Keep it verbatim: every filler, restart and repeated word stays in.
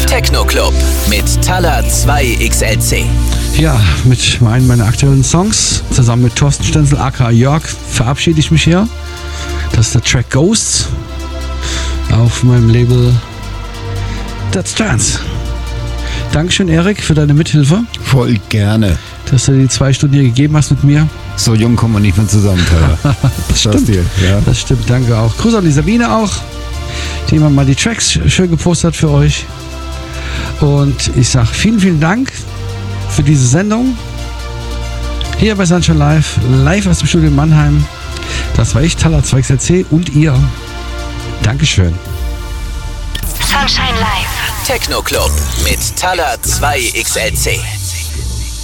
Techno Club mit Talat zwei X L C. Ja, mit einem meiner aktuellen Songs, zusammen mit Thorsten Stenzel, aka Jörg, verabschiede ich mich hier. Das ist der Track Ghosts auf meinem Label That's Trance. Dankeschön, Erik, für deine Mithilfe. Voll gerne. Dass du die zwei Stunden hier gegeben hast mit mir. So jung kommen wir nicht mehr zusammen, Tyler. Das stimmt. Dir, ja. Das stimmt, danke auch. Gruß an die Sabine auch, die immer mal die Tracks schön gepostet hat für euch. Und ich sage vielen, vielen Dank für diese Sendung. Hier bei Sunshine Live, live aus dem Studio in Mannheim. Das war ich, Talat zwei X L C und ihr. Dankeschön. Sunshine Live. Techno Club mit Talat zwei X L C.